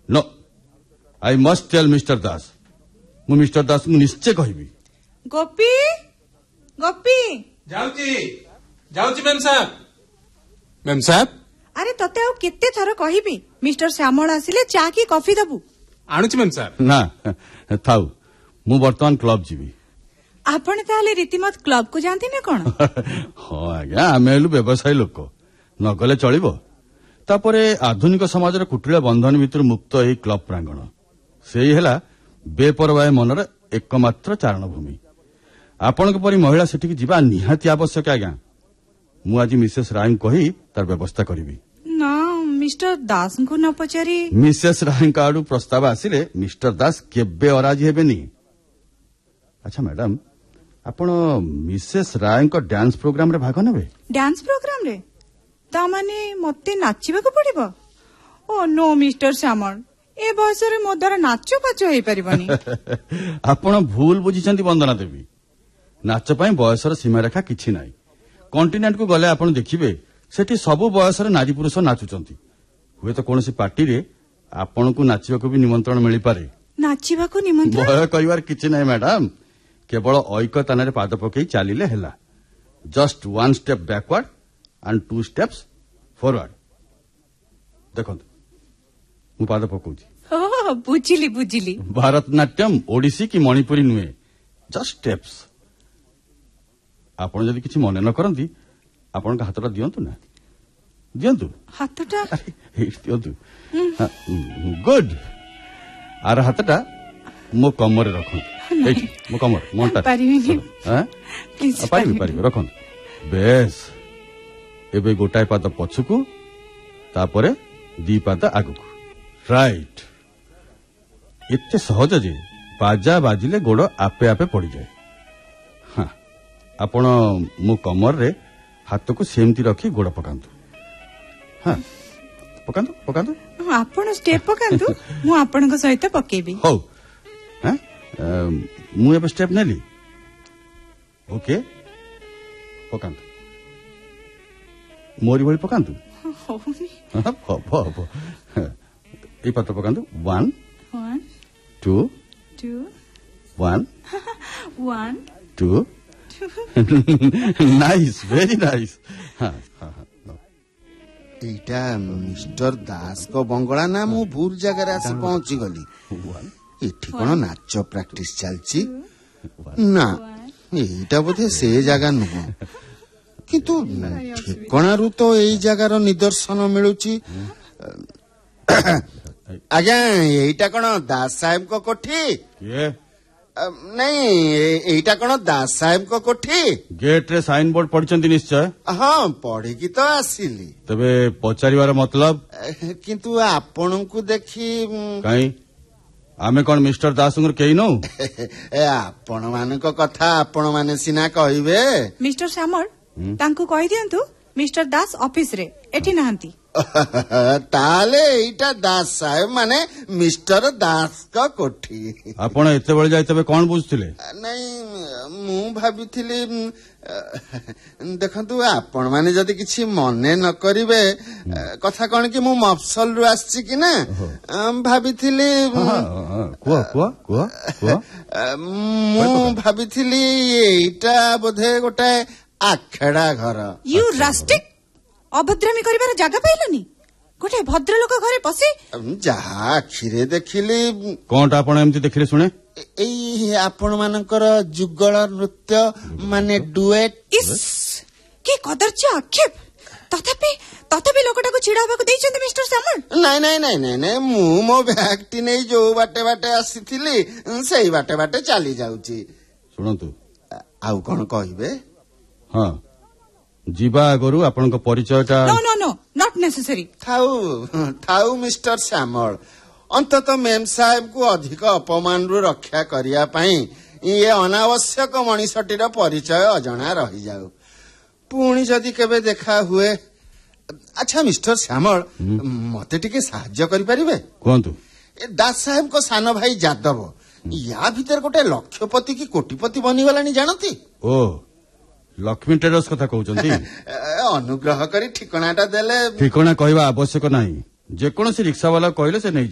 no I must tell mister दास मु mister दास को निश्चय कहबी गोपी गोपी जाउची मैम साहब अरे तते आउ केते थर कहबी मिस्टर श्यामल आसिले चा की कॉफी दबु आणुची मैम साहब ना थाउ मु वर्तमान क्लब जीवी आपण ताले रीतिमत क्लब को जानती ना कोन हाँ आज्ञा आम हेलु व्यवसायी लोक नगले चलिबो तापरे आधुनिक समाज कुटिला बंधन भितर मुक्त एई क्लब प्रांगण सेई हेला बेपरवाह मनर एकमात्र चारण भूमि आपणक परी महिला सेठी जीवा निहाती आवश्यक आज्ञा मु आज मिसेस राय कही तार व्यवस्था करिवि ना मिस्टर दास को न पचारी मिसेस राय आड़ू प्रस्ताव आसिले मिस्टर दास केबे अराजी हेबेनी अच्छा मैडम आपण मिसेस राय को डांस प्रोग्राम रे भाग नेबे डांस प्रोग्राम रे ता माने मते नाचिबा को पड़िबो ओ नो मिस्टर श्यामल ए बयस रे मो द्वारा नाचो पाचो हेई परिबनी आपण भूल बुझिचंती वंदना देवी नाच पई बयसर सीमा रेखा किछि नाही कॉन्टिनेंट को गले आपण देखिबे सेठी सबु बयसर नारी पुरुष नाचुचंती हुए तो कोनोसी पार्टी रे आपण को नाचिबा को भी निमंत्रण मिली पारे नाचिबा को निमंत्रण भय करिवार किछि नाही मैडम केवल ऐक तानारे पाद पकई चालिले हेला just one step backward and two steps forward देखंतु मु पाद पकौची ओ बुझिली बुझिली भारतनाट्यम ओडिसी की मणिपुरी नुहे जस्ट स्टेप्स आपण जदि किछि मने न करंती आपण का हातटा दियंतु ना दियंतु हातटा हे दियंतु गुड आर हातटा मो कमरे रखंतु एठी मो कमर मोंटा पारिबिनी हां प्लीज पारिबि रखंतु बेस एबे गोटाय पाद पछुकू तापरे दी पाद आगुकू राइट इतने सहज जे बाजा बाजिले गोड़ आपे आपे पड़ जाए हाँ आपण मो कमर रे हाथ को सेमती रखी गोड़ पकांतु हाँ पकांतु पकांतु आपण स्टेप पकांतु मु आपण को सहित पकेबी हो हां मु एबे स्टेप नेली ओके पकांतु मोरी भली पकांतु हो ए पात्र पकांतु 1 2 1 2 नाइस वेरी नाइस एटा मिस्टर दास को बंगला ना मु भूल जगह आसी पहुंची गली एठी कोन नाच प्रैक्टिस चलची ना एटा बोधे से जगह नुह किंतु ठिकणारू तो एई जगार निदर्शन मिलुची आज्ञा एटा कोन दास साहेब को कोठी नहीं एटा कोन दास साहेब को कोठी गेट रे साइन बोर्ड पढ़चंती निश्चय हाँ पढ़ी की तो आसिली तबे पचारिवार मतलब किंतु आपण को देखी काई आमे कोन मिस्टर दास केही नो आपण मान को कथा आपण माने सिना कहिबे मिस्टर श्यामल तांको कहि दियंतु मिस्टर दास ऑफिस रे एठी नहंती ताले एटा दास साहेब माने मिस्टर दास का कोठी आपण एते बेले जाय तबे कोन बुझथिले नहीं मु भाबिथिली देखंतु आपण माने जदी किछि मने न करिवे कथा कोन कि मु मफसल रु आछि कि ना भाबिथिली को मु भाबिथिली एटा बोधे गोटे आखेड़ा घर यू रस्टिक अभद्रामी करिबार जगह पाइलनी गोटे भद्र लोक घरे पसी जहा आखिरे देखिली कोनटा आपण एमती देखिले सुने एई आपण मानकर जुगल नृत्य माने डुएट इस के कदर्च आक्षेप तथापि लोकटा को छिड़ा होबा को दैछन मिस्टर श्यामल नहीं मु मो बैग टी नै जो बाटे बाटे आसीथिली सेही बाटे बाटे चली जाउची सुनंतु आउ कोन कहिबे हां जीवा आगरु आपन परिचयटा no not necessary थाउ mister Shyamal अंतत मेम साहेब को अधिक अपमान रु रक्षा करिया पई ये अनावश्यक मनीषटीर परिचय अजणा रही जाऊ पुणी जदि केबे देखा हुए अच्छा मिस्टर श्यामल मते टिके सहाय्य करि परिबे कोंतु दास साहेब को सान भाई जादव या भीतर गोटे लक्षपति की कोटिपति बनी गलानी जानती ओ लक्ष्मी टेरस कथा कहउचंती अनुग्रह करी ठिकणाटा देले ठिकणा कहवा आवश्यक नाही जे कोनोसी रिक्शा वाला कहले से नै